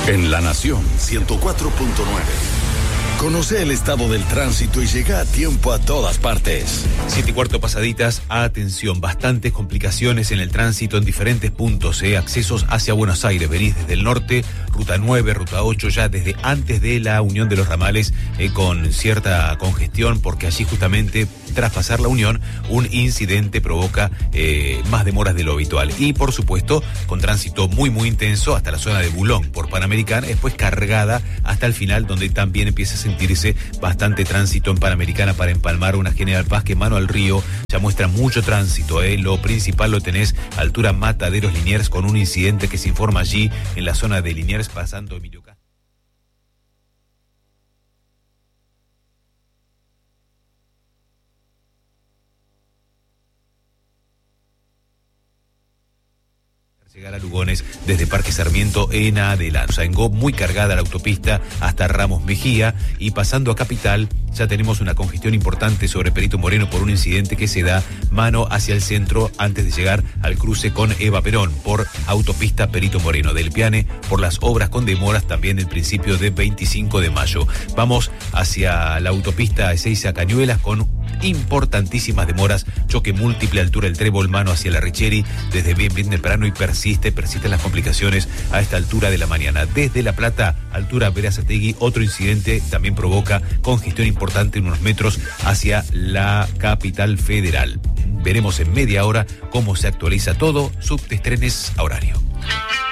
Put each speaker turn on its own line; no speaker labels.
En La Nación 104.9. Conoce el estado del tránsito y llega a tiempo a todas partes.
7:15 pasaditas. Atención, bastantes complicaciones en el tránsito en diferentes puntos. Accesos hacia Buenos Aires. Venís desde el norte, ruta 9, ruta 8, ya desde antes de la Unión de los Ramales, con cierta congestión, porque allí justamente, tras pasar la Unión, un incidente provoca más demoras de lo habitual. Y por supuesto, con tránsito muy intenso hasta la zona de Bulón por Panamericana, después cargada hasta el final, donde también empieza a sentirse bastante tránsito en Panamericana para empalmar una General Paz que mano al río ya muestra mucho tránsito. Lo principal lo tenés altura Mataderos Liniers, con un incidente que se informa allí en la zona de Liniers pasando Emilio Castro. Llegar a Lugones desde Parque Sarmiento en adelante. Zaingó muy cargada la autopista hasta Ramos Mejía, y pasando a Capital ya tenemos una congestión importante sobre Perito Moreno por un incidente que se da mano hacia el centro antes de llegar al cruce con Eva Perón por autopista Perito Moreno. Del Piane por las obras con demoras también el principio de 25 de mayo. Vamos hacia la autopista Ezeiza Cañuelas con importantísimas demoras, choque múltiple, altura el Trébol, mano hacia la Richeri desde bien temprano, y persisten las complicaciones a esta altura de la mañana. Desde La Plata, altura Berazategui, otro incidente también provoca congestión importante en unos metros hacia la capital federal. Veremos en media hora cómo se actualiza todo. Subtes, trenes a horario.